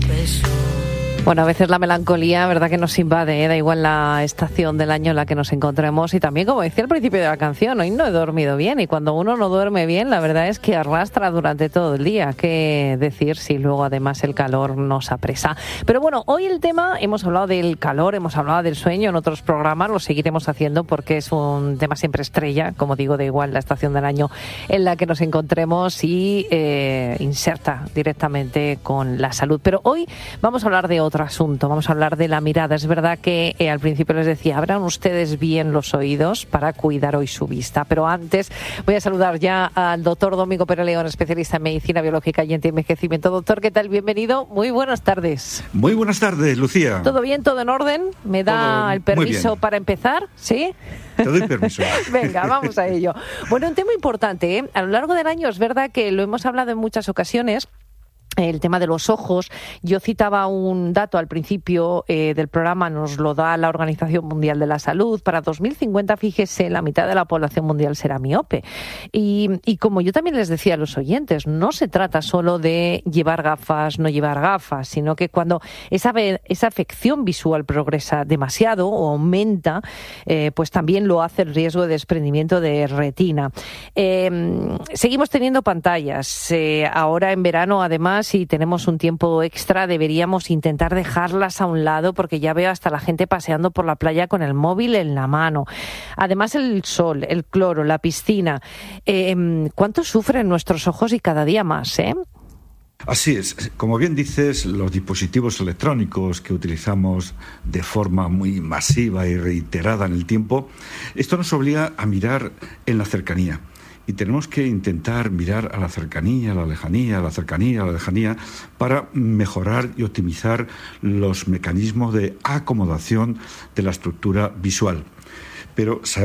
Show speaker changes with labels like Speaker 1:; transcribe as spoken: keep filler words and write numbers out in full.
Speaker 1: beso.
Speaker 2: Bueno, a veces la melancolía, verdad que nos invade, ¿eh? Da igual la estación del año en la que nos encontremos. Y también, como decía al principio de la canción, hoy no he dormido bien. Y cuando uno no duerme bien, la verdad es que arrastra durante todo el día. ¿Qué decir si luego además el calor nos apresa? Pero bueno, hoy el tema, hemos hablado del calor, hemos hablado del sueño en otros programas, lo seguiremos haciendo porque es un tema siempre estrella, como digo, da igual la estación del año en la que nos encontremos y eh, inserta directamente con la salud. Pero hoy vamos a hablar de otro asunto, vamos a hablar de la mirada. Es verdad que eh, al principio les decía, abran ustedes bien los oídos para cuidar hoy su vista, pero antes voy a saludar ya al doctor Domingo Pérez León, especialista en medicina biológica y antienvejecimiento. Doctor, ¿qué tal? Bienvenido, muy buenas tardes.
Speaker 3: Muy buenas tardes, Lucía.
Speaker 2: ¿Todo bien? ¿Todo en orden? ¿Me da
Speaker 3: Todo
Speaker 2: el permiso para empezar? ¿Sí?
Speaker 3: Te doy permiso.
Speaker 2: Venga, vamos a ello. Bueno, un tema importante, ¿eh? A lo largo del año es verdad que lo hemos hablado en muchas ocasiones, el tema de los ojos. Yo citaba un dato al principio eh, del programa, nos lo da la Organización Mundial de la Salud. Para dos mil cincuenta, fíjese, la mitad de la población mundial será miope. Y, y como yo también les decía a los oyentes, no se trata solo de llevar gafas, no llevar gafas, sino que cuando esa, esa afección visual progresa demasiado o aumenta, eh, pues también lo hace el riesgo de desprendimiento de retina. Eh, seguimos teniendo pantallas. Eh, ahora en verano, además, si tenemos un tiempo extra, deberíamos intentar dejarlas a un lado, porque ya veo hasta la gente paseando por la playa con el móvil en la mano. Además, el sol, el cloro, la piscina. Eh, ¿Cuánto sufren nuestros ojos y cada día más, eh?
Speaker 3: Así es. Como bien dices, los dispositivos electrónicos que utilizamos de forma muy masiva y reiterada en el tiempo, esto nos obliga a mirar en la cercanía. Y tenemos que intentar mirar a la cercanía, a la lejanía, a la cercanía, a la lejanía, para mejorar y optimizar los mecanismos de acomodación de la estructura visual. Pero